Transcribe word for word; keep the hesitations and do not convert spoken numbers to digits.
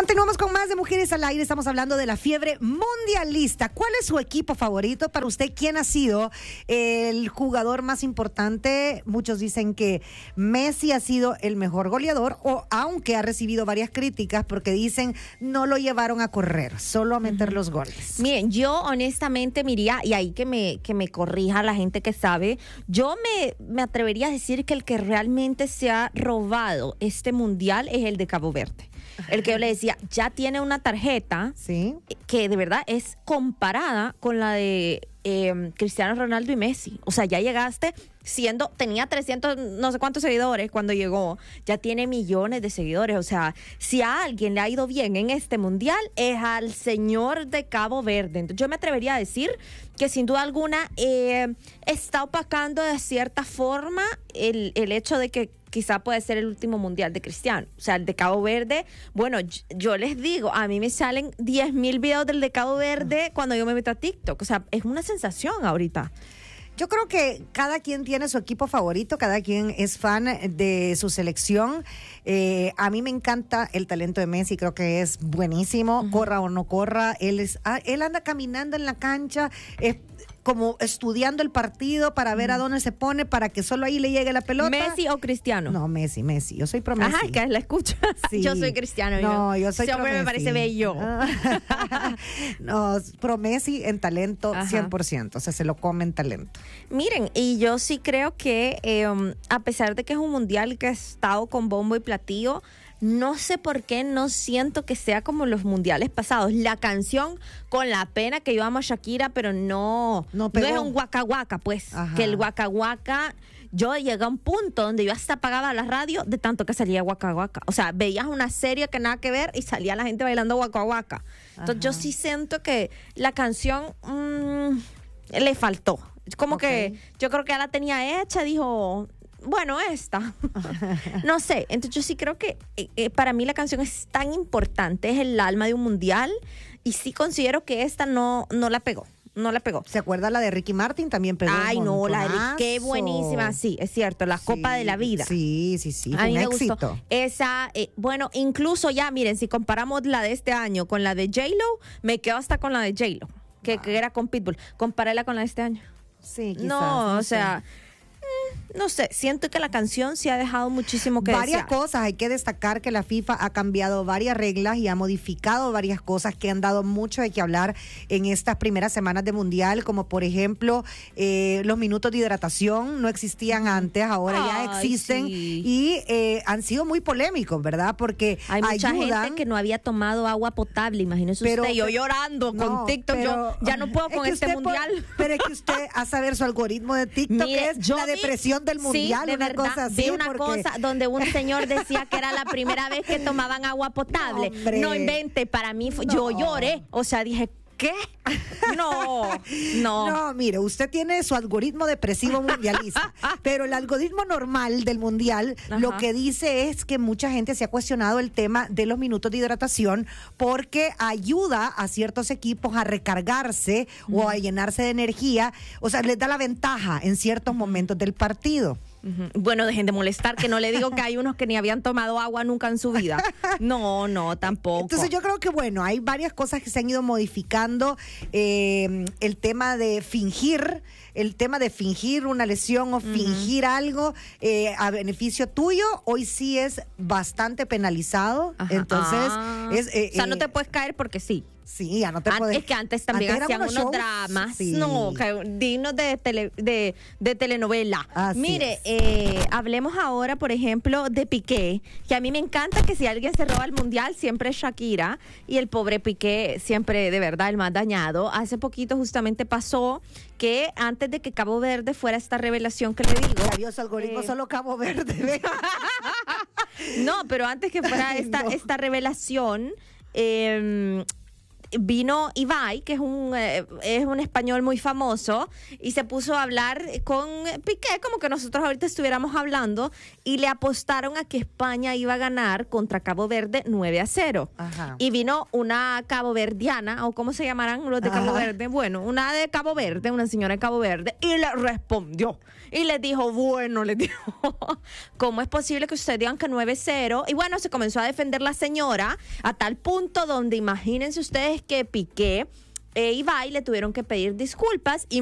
Continuamos con más de Mujeres al Aire. Estamos hablando de la fiebre mundialista. ¿Cuál es su equipo favorito? Para usted, ¿quién ha sido el jugador más importante? Muchos dicen que Messi ha sido el mejor goleador, o aunque ha recibido varias críticas porque dicen no lo llevaron a correr, solo a meter uh-huh. los goles. Miren, yo honestamente miría, y ahí que me, que me corrija la gente que sabe, yo me, me atrevería a decir que el que realmente se ha robado este mundial es el de Cabo Verde. El que yo le decía, ya tiene una tarjeta ¿sí? que de verdad es comparada con la de eh, Cristiano Ronaldo y Messi. O sea, ya llegaste siendo, tenía trescientos no sé cuántos seguidores cuando llegó, ya tiene millones de seguidores. O sea, si a alguien le ha ido bien en este mundial es al señor de Cabo Verde. Entonces yo me atrevería a decir que sin duda alguna eh, está opacando de cierta forma el, el hecho de que quizá puede ser el último mundial de Cristiano. O sea, el de Cabo Verde, bueno, yo, yo les digo, a mí me salen diez mil videos del de Cabo Verde cuando yo me meto a TikTok. O sea, es una sensación ahorita. Yo creo que cada quien tiene su equipo favorito, cada quien es fan de su selección. Eh, a mí me encanta el talento de Messi, creo que es buenísimo, uh-huh. corra o no corra. Él, es, ah, él anda caminando en la cancha, es como estudiando el partido para ver uh-huh. a dónde se pone, para que solo ahí le llegue la pelota. ¿Messi o Cristiano? No, Messi, Messi. Yo soy pro Messi. Ajá, que la escucha. Sí. Yo soy Cristiano. No, yo soy Ese pro hombre Messi. me parece bello. No, pro Messi en talento, ajá. cien por ciento. O sea, se lo come en talento. Miren, y yo sí creo que eh, a pesar de que es un mundial que ha estado con bombo y platillo, no sé por qué no siento que sea como los mundiales pasados. La canción, con la pena que yo amo a Shakira, pero no, no, no es un Waka Waka, pues. Ajá. Que el Waka Waka, yo llegué a un punto donde yo hasta apagaba la radio de tanto que salía Waka Waka. O sea, veías una serie que nada que ver y salía la gente bailando Waka Waka. Entonces ajá. yo sí siento que la canción mmm, le faltó. Como okay. que yo creo que ya la tenía hecha, dijo, bueno, esta. No sé, entonces yo sí creo que eh, para mí la canción es tan importante, es el alma de un mundial, y sí considero que esta no, no la pegó. No la pegó. ¿Se acuerda la de Ricky Martin? También pegó. Ay, no, la de Ricky, qué buenísima, sí, es cierto, la sí, Copa de la Vida. Sí, sí, sí, fue a mí un me éxito. Gustó. Esa, eh, bueno, incluso ya, miren, si comparamos la de este año con la de J-Lo, me quedo hasta con la de J-Lo, que, wow. que era con Pitbull. Compárala con la de este año. Sí, quizás. No, no o sé. sea... No sé, siento que la canción sí ha dejado muchísimo que varias desear. cosas, hay que destacar que la FIFA ha cambiado varias reglas y ha modificado varias cosas que han dado mucho de qué hablar en estas primeras semanas de Mundial, como por ejemplo eh, los minutos de hidratación no existían antes, ahora Ay, ya existen sí. y eh, han sido muy polémicos, ¿verdad? Porque hay mucha ayudan, gente que no había tomado agua potable, imagínese pero, usted, yo pero, llorando no, con TikTok, pero, yo ya no puedo con este mundial. Por, pero es que usted a saber su algoritmo de TikTok. Mire, es la vi, depresión del mundial, sí, de una verdad, cosa así. Vi una porque... cosa donde un señor decía que era la primera vez que tomaban agua potable. Hombre. No invente, para mí, fue, no. yo lloré, o sea, dije, ¿qué? No, no. No, mire, usted tiene su algoritmo depresivo mundialista, pero el algoritmo normal del mundial ajá. lo que dice es que mucha gente se ha cuestionado el tema de los minutos de hidratación porque ayuda a ciertos equipos a recargarse uh-huh. o a llenarse de energía, o sea, les da la ventaja en ciertos momentos del partido. Uh-huh. Bueno, dejen de molestar, que no le digo que hay unos que ni habían tomado agua nunca en su vida. No, no, tampoco. Entonces yo creo que bueno, hay varias cosas que se han ido modificando. Eh, el tema de fingir, el tema de fingir una lesión o uh-huh. fingir algo eh, a beneficio tuyo, hoy sí es bastante penalizado. Ajá. Entonces, ah. es, eh, o sea, no te puedes caer porque sí. Sí, ya no te puedes. Es que antes también antes hacían unos shows, dramas, sí. no, dignos de, tele, de, de telenovela. Así Mire, eh, hablemos ahora, por ejemplo, de Piqué, que a mí me encanta que si alguien se roba el mundial, siempre es Shakira, y el pobre Piqué siempre, de verdad, el más dañado. Hace poquito justamente pasó que antes de que Cabo Verde fuera esta revelación que le digo. Adiós, algoritmo, eh, solo Cabo Verde. No, pero antes que fuera esta, no. esta revelación, eh, vino Ibai, que es un, eh, es un español muy famoso, y se puso a hablar con Piqué, como que nosotros ahorita estuviéramos hablando, y le apostaron a que España iba a ganar contra Cabo Verde nueve a cero. Ajá. Y vino una caboverdiana, o cómo se llamarán los de Cabo Ajá. Verde, bueno, una de Cabo Verde, una señora de Cabo Verde, y le respondió. Y le dijo, bueno, le dijo, ¿cómo es posible que ustedes digan que nueve cero? Y bueno, se comenzó a defender la señora a tal punto donde imagínense ustedes que Piqué e Ibai le tuvieron que pedir disculpas y